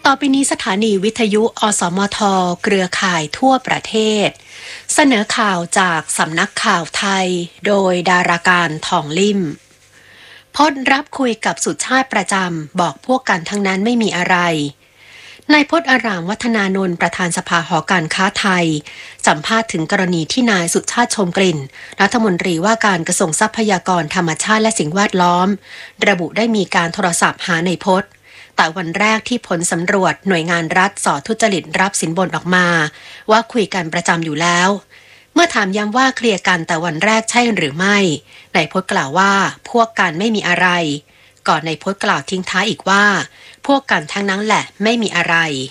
ต่อไปนี้สถานีวิทยุอสมทเครือข่ายทั่วประเทศเสนอข่าวจากสำนักข่าวไทยโดยดาราการทองลิ่มพจน์รับคุยกับสุชาติประจำบอกพวกกันทั้งนั้นไม่มีอะไรนายพจน์อารามวัฒนานนท์ประธานสภาหอการค้าไทยสัมภาษณ์ถึงกรณีที่นายสุชาติชมกลิ่นรัฐมนตรีว่าการกระทรวงทรัพยากรธรรมชาติและสิ่งแวดล้อมระบุได้มีการโทรศัพท์หานายพจน์แต่วันแรกที่ผลสำรวจหน่วยงานรัฐสอทุจริตรับสินบนออกมาว่าคุยกันประจำอยู่แล้วเมื่อถามย้ำว่าเคลียร์กันแต่วันแรกใช่หรือไม่นายพจน์กล่าวว่าพวกกันไม่มีอะไรก่อนนายพจน์กล่าวทิ้งท้ายอีกว่าพวกกันทั้งนั้นแหละไม่มีอะไร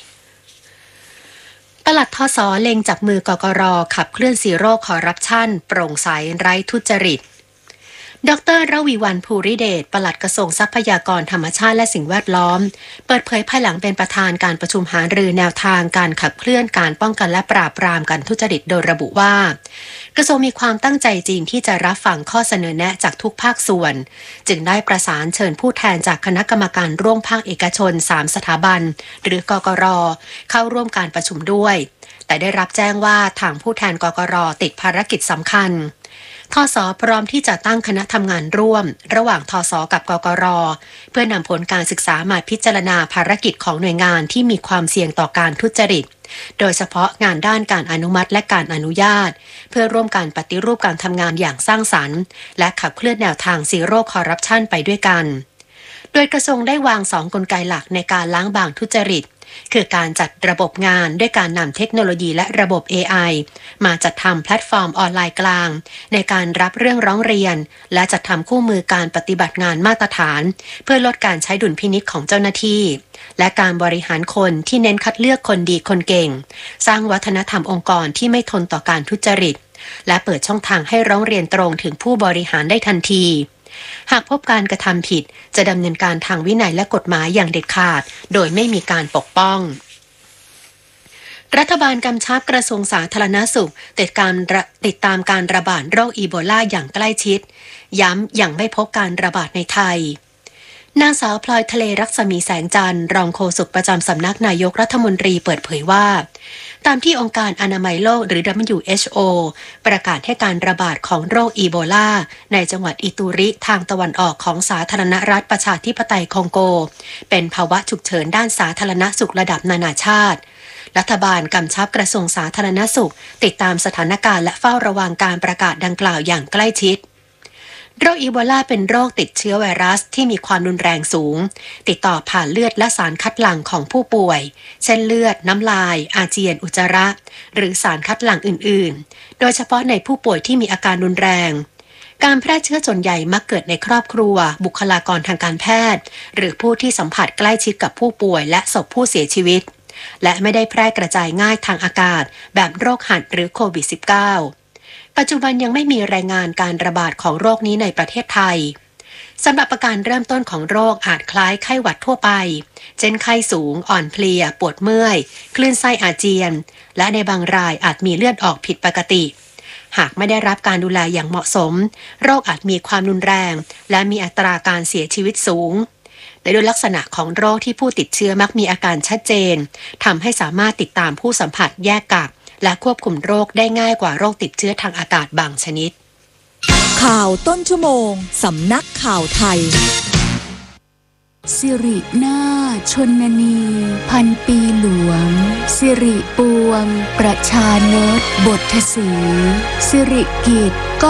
ปลัดทส.เล็งจับมือกกร.ขับเคลื่อนซีโร่คอร์รัปชันโปร่งใสไร้ทุจริตดร.ระวีวรรณ ภูริเดชปลัดกระทรวงทรัพยากรธรรมชาติและสิ่งแวดล้อมเปิดเผยภายหลังเป็นประธานการประชุมหารือแนวทางการขับเคลื่อนการป้องกันและปราบปรามการทุจริตโดยระบุว่ากระทรวงมีความตั้งใจจริงที่จะรับฟังข้อเสนอแนะจากทุกภาคส่วนจึงได้ประสานเชิญผู้แทนจากคณะกรรมการร่วมภาคเอกชน3สถาบันหรือกกร.เข้าร่วมการประชุมด้วยแต่ได้รับแจ้งว่าทางผู้แทนกกร.ติดภารกิจสำคัญทส.พร้อมที่จะตั้งคณะทำงานร่วมระหว่างทส.กับกกร.เพื่อนำผลการศึกษามาพิจารณาภารกิจของหน่วยงานที่มีความเสี่ยงต่อการทุจริตโดยเฉพาะงานด้านการอนุมัติและการอนุญาตเพื่อร่วมการปฏิรูปการทำงานอย่างสร้างสรรค์และขับเคลื่อนแนวทางซีโร่คอร์รัปชันไปด้วยกันโดยกระทรวงได้วาง2กลไกหลักในการล้างบางทุจริตคือการจัดระบบงานด้วยการนำเทคโนโลยีและระบบ AI มาจัดทำแพลตฟอร์มออนไลน์กลางในการรับเรื่องร้องเรียนและจัดทำคู่มือการปฏิบัติงานมาตรฐานเพื่อลดการใช้ดุลพินิจของเจ้าหน้าที่และการบริหารคนที่เน้นคัดเลือกคนดีคนเก่งสร้างวัฒนธรรมองค์กรที่ไม่ทนต่อการทุจริตและเปิดช่องทางให้ร้องเรียนตรงถึงผู้บริหารได้ทันทีหากพบการกระทำผิดจะดำเนินการทางวินัยและกฎหมายอย่างเด็ดขาดโดยไม่มีการปกป้องรัฐบาลกำชับกระทรวงสาธารณสุขติดตามการระบาดโรคอีโบลาอย่างใกล้ชิดย้ำยังไม่พบการระบาดในไทยนางสาวพลอยทะเลรักษมีแสงจันทร์รองโฆษกประจำสำนักนายกรัฐมนตรีเปิดเผยว่าตามที่องค์การอนามัยโลกหรือ WHO ประกาศให้การระบาดของโรคอีโบลาในจังหวัดอิตูริทางตะวันออกของสาธารณรัฐประชาธิปไตยคองโกเป็นภาวะฉุกเฉินด้านสาธารณสุขระดับนานาชาติรัฐบาลกำชับกระทรวงสาธารณสุขติดตามสถานการณ์และเฝ้าระวังการประกาศดังกล่าวอย่างใกล้ชิดโรคอีโบลาเป็นโรคติดเชื้อไวรัสที่มีความรุนแรงสูงติดต่อผ่านเลือดและสารคัดหลั่งของผู้ป่วยเช่นเลือดน้ำลายอาเจียนอุจจาระหรือสารคัดหลั่งอื่นๆโดยเฉพาะในผู้ป่วยที่มีอาการรุนแรงการแพร่เชื้อส่วนใหญ่มักเกิดในครอบครัวบุคลากรทางการแพทย์หรือผู้ที่สัมผัสใกล้ชิดกับผู้ป่วยและศพผู้เสียชีวิตและไม่ได้แพร่กระจายง่ายทางอากาศแบบโรคหัดหรือโควิด -19ปัจจุบันยังไม่มีรายงานการระบาดของโรคนี้ในประเทศไทยสำหรับอาการเริ่มต้นของโรคอาจคล้ายไข้หวัดทั่วไปเช่นไข้สูงอ่อนเพลียปวดเมื่อยคลื่นไส้อาเจียนและในบางรายอาจมีเลือดออกผิดปกติหากไม่ได้รับการดูแลอย่างเหมาะสมโรคอาจมีความรุนแรงและมีอัตราการเสียชีวิตสูงแต่โดยลักษณะของโรคที่ผู้ติดเชื้อมักมีอาการชัดเจนทำให้สามารถติดตามผู้สัมผัสแยกกักและควบคุมโรคได้ง่ายกว่าโรคติดเชื้อทางอากาศบางชนิดข่าวต้นชั่วโมงสำนักข่าวไทยสิรินาถชนนีพันปีหลวงสิริปวงประชานตบทศรีสิริกิติ์